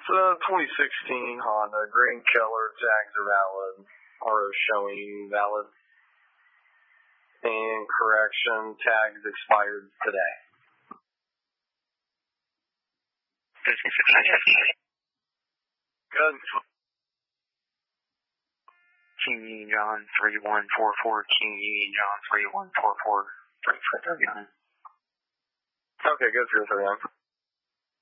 It's a 2016 Honda Green Keller. Tags are valid. RO showing valid. And correction, tags expired today. Good. King Union John 3144, King Union John 3144, Frankfurt 39. Okay, good for 39.